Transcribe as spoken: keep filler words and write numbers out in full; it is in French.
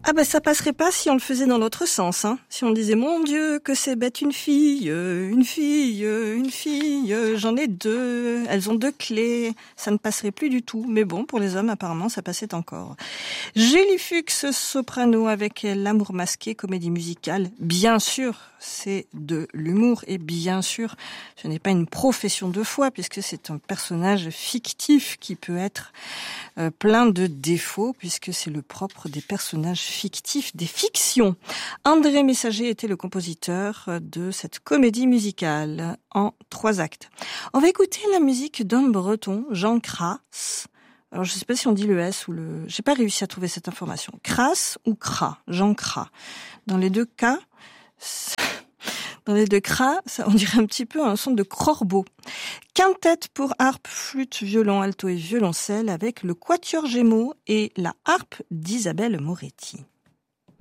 Ah ben ça passerait pas si on le faisait dans l'autre sens, hein. Si on disait mon Dieu que c'est bête une fille, euh, une fille, euh, une fille, euh, j'en ai deux, elles ont deux clés, ça ne passerait plus du tout. Mais bon, pour les hommes apparemment ça passait encore. Julie Fuchs, soprano avec L'amour masqué, comédie musicale. Bien sûr, c'est de l'humour et bien sûr, ce n'est pas une profession de foi puisque c'est un personnage fictif qui peut être euh, plein de défauts puisque c'est le propre des personnages fictifs, des fictions. André Messager était le compositeur de cette comédie musicale en trois actes. On va écouter la musique d'un breton, Jean Crasse. Alors, je ne sais pas si on dit le S ou le... J'ai pas réussi à trouver cette information. Crasse ou Cras, Jean Cras. Dans les deux cas, dans les deux Cras, ça, on dirait un petit peu un son de corbeau. Quintette pour harpe, flûte, violon, alto et violoncelle avec le Quatuor Gémeaux et la harpe d'Isabelle Moretti.